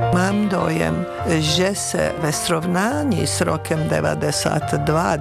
Mám dojem, že se ve srovnání s rokem 92,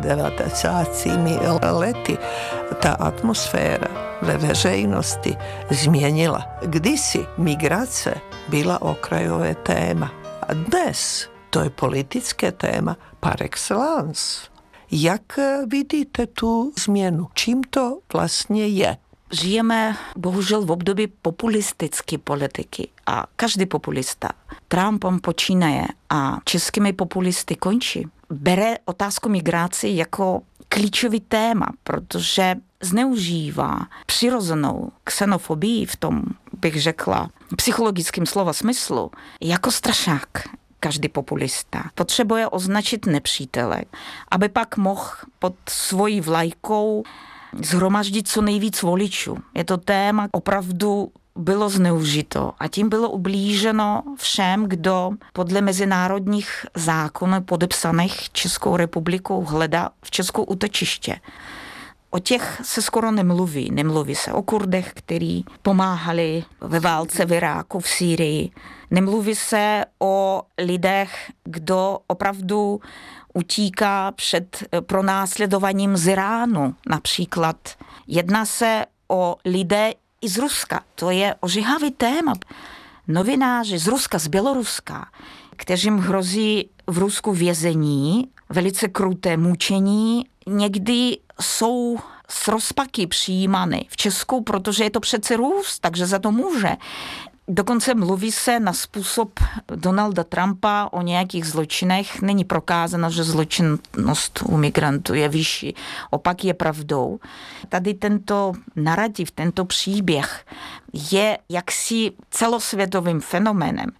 90 lety ta atmosféra ve veřejnosti změnila. Kdysi migrace byla okrajové téma a dnes to je politické téma par excellence. Jak vidíte tu změnu? Čím to vlastně je? Žijeme bohužel v období populistické politiky a každý populista, Trumpom počínaje a českými populisty končí, bere otázku migrace jako klíčový téma, protože zneužívá přirozenou xenofobii v tom, bych řekla, psychologickém slova smyslu, jako strašák. Každý populista potřebuje označit nepřítele, aby pak mohl pod svojí vlajkou zhromaždit co nejvíc voličů. Je to téma, opravdu bylo zneužito a tím bylo ublíženo všem, kdo podle mezinárodních zákonů podepsaných Českou republikou hledá v Česku útočiště. O těch se skoro nemluví. Nemluví se o Kurdech, kteří pomáhali ve válce v Iráku, v Sýrii. Nemluví se o lidech, kdo opravdu utíká před pronásledováním z Iránu. Například jedná se o lidé i z Ruska. To je ožehavý téma. Novináři z Ruska, z Běloruska, kteřím hrozí v Rusku vězení, velice kruté mučení, někdy jsou s rozpaky přijímány v Česku, protože je to přece Rus, takže za to může. Dokonce mluví se na způsob Donalda Trumpa o nějakých zločinech. Není prokázáno, že zločinnost u migrantů je vyšší. Opak je pravdou. Tady tento narrativ, tento příběh je jaksi celosvětovým fenoménem,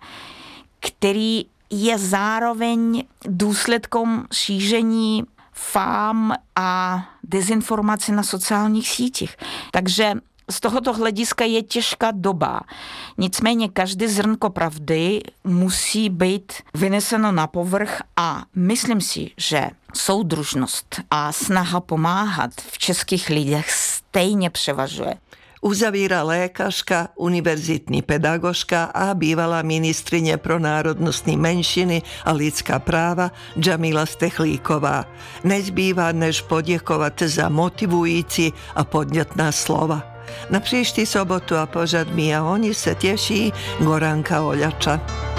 který je zároveň důsledkem šíření fám a dezinformací na sociálních sítích. Takže z tohoto hlediska je těžká doba. Nicméně každé zrnko pravdy musí být vyneseno na povrch a myslím si, že soudružnost a snaha pomáhat v českých lidech stejně převažuje. Uzavíra lékařka, univerzitní pedagožka a bývalá ministrině pro národnostní menšiny a lidská práva Džamila Stechlíková. Nezbývá než poděkovat za motivující a podnětná slova. Na příští sobotu a pořad My a oni se těší Goranka Oljača.